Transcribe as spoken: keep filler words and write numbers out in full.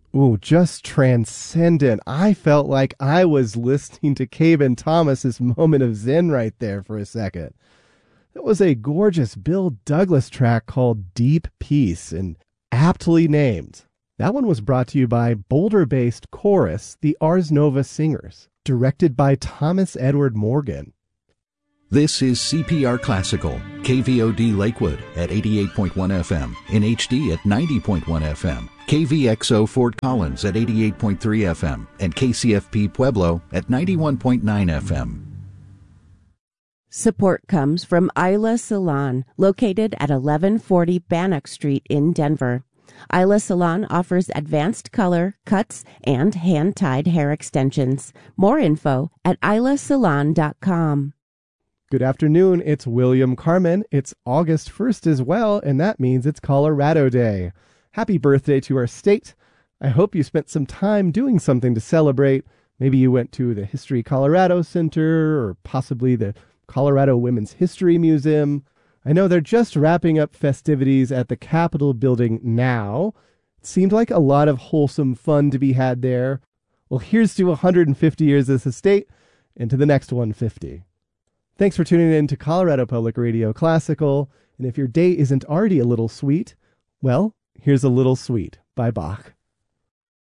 Ooh, just transcendent. I felt like I was listening to Caben Thomas's Moment of Zen right there for a second. That was a gorgeous Bill Douglas track called Deep Peace and aptly named. That one was brought to you by Boulder-based Chorus, the Ars Nova Singers, directed by Thomas Edward Morgan. This is C P R Classical, K V O D Lakewood at eighty-eight point one F M, in H D at ninety point one F M, K V X O Fort Collins at eighty-eight point three F M, and K C F P Pueblo at ninety-one point nine F M. Support comes from Isla Salon, located at eleven forty Bannock Street in Denver. Isla Salon offers advanced color, cuts, and hand-tied hair extensions. More info at isla salon dot com. Good afternoon, it's William Carmen. It's August first as well, and that means it's Colorado Day. Happy birthday to our state. I hope you spent some time doing something to celebrate. Maybe you went to the History Colorado Center or possibly the Colorado Women's History Museum. I know they're just wrapping up festivities at the Capitol building now. It seemed like a lot of wholesome fun to be had there. Well, here's to one hundred fifty years as a state and to the next one hundred fifty. Thanks for tuning in to Colorado Public Radio Classical. And if your day isn't already a little sweet, well, here's a little sweet by Bach.